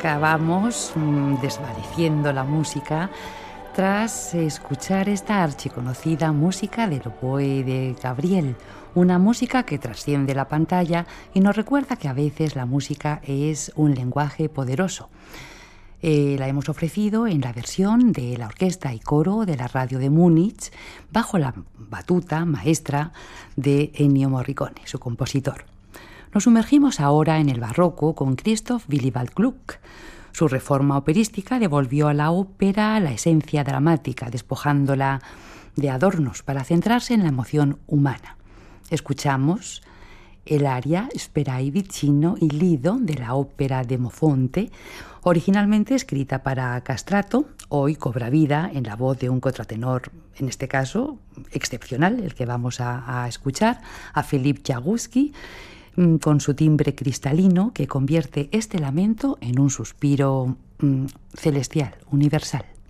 acabamos desvaneciendo la música tras escuchar esta archiconocida música del oboe de Gabriel, una música que trasciende la pantalla y nos recuerda que a veces la música es un lenguaje poderoso. La hemos ofrecido en la versión de la orquesta y coro de la radio de Múnich, bajo la batuta maestra de Ennio Morricone, su compositor. Nos sumergimos ahora en el barroco con Christoph Willibald Gluck. Su reforma operística devolvió a la ópera la esencia dramática, despojándola de adornos para centrarse en la emoción humana. Escuchamos el aria Sperai vicino y lido de la ópera de Mofonte, originalmente escrita para castrato, hoy cobra vida en la voz de un contratenor, en este caso excepcional, el que vamos a escuchar, a Philipp Jaguski, con su timbre cristalino que convierte este lamento en un suspiro celestial, universal.